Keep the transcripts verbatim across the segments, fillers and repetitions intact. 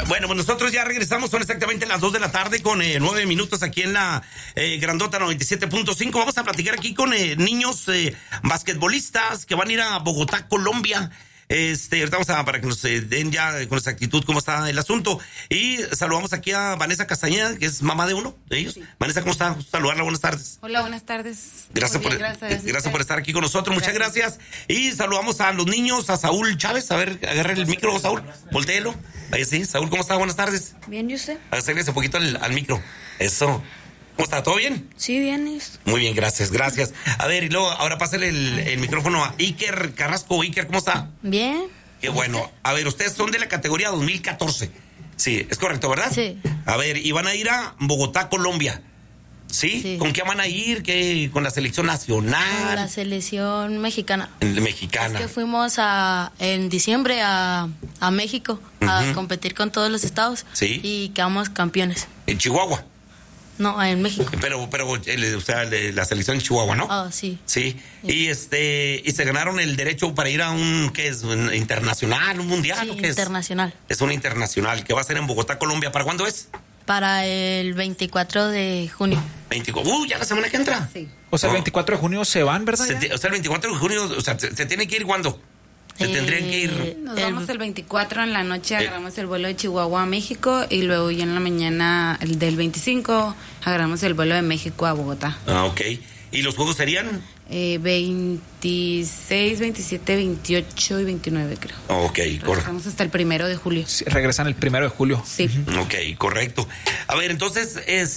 Bueno, pues nosotros ya regresamos, son exactamente las dos de la tarde con eh, nueve minutos aquí en la eh, Grandota noventa y siete punto cinco. Vamos a platicar aquí con eh, niños eh, basquetbolistas que van a ir a Bogotá, Colombia. Este, ahorita vamos a, para que nos eh, den ya con exactitud cómo está el asunto. Y saludamos aquí a Vanessa Castañeda, que es mamá de uno de ellos. Sí. Vanessa, ¿cómo está? Saludarla, buenas tardes. Hola, buenas tardes. Gracias, bien, por, gracias, gracias por estar aquí con nosotros, gracias. Muchas gracias. Y saludamos a los niños, a Saúl Chávez. A ver, agarre el micro, Saúl, voltéelo. Ahí sí, Saúl, ¿cómo está? Buenas tardes. Bien, ¿y usted? Acérquese un poquito al, al micro. Eso. ¿Cómo está? ¿Todo bien? Sí, bien. Muy bien, gracias, gracias. A ver, y luego, ahora pásale el, el micrófono a Iker Carrasco. Iker, ¿cómo está? Bien. Qué bueno. A ver, ustedes son de la categoría dos mil catorce. Sí, es correcto, ¿verdad? Sí. A ver, y van a ir a Bogotá, Colombia. ¿Sí? ¿Sí? ¿Con qué van a ir? ¿Qué? ¿Con la selección nacional? Con la selección mexicana. Mexicana. Es que fuimos a, en diciembre a, a México a uh-huh. competir con todos los estados. Sí. Y quedamos campeones. ¿En Chihuahua? No, en México. Pero, pero, el, o sea, la selección de Chihuahua, ¿no? Ah, oh, sí. sí. Sí. Y este, y se ganaron el derecho para ir a un, ¿qué es? ¿Un internacional, un mundial? Sí, ¿o qué internacional. Es? Es un internacional que va a ser en Bogotá, Colombia. ¿Para cuándo es? Para el veinticuatro de junio. veinticuatro, uh, ya la semana que entra. Sí. O sea, el veinticuatro de junio se van, ¿verdad? Se, o sea, el veinticuatro de junio, o sea, se, se tiene que ir ¿cuándo? Se eh, tendrían que ir. Nos el, vamos el veinticuatro en la noche, agarramos el vuelo de Chihuahua a México y luego ya en la mañana el del veinticinco agarramos el vuelo de México a Bogotá. Ah, ok. ¿Y los juegos serían? Eh, veintiséis, veintisiete, veintiocho y veintinueve, creo. Ok, correcto. Regresamos hasta el primero de julio. Sí, regresan el primero de julio. Sí. Uh-huh. Ok, correcto. A ver, entonces,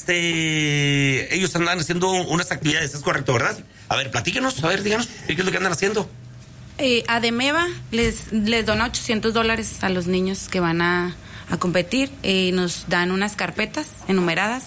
este, ellos andan haciendo unas actividades, ¿es correcto, verdad? A ver, platíquenos, a ver, díganos, ¿qué es lo que andan haciendo? Eh, Ademeva les, les dona ochocientos dólares a los niños que van a, a competir. Eh, nos dan unas carpetas enumeradas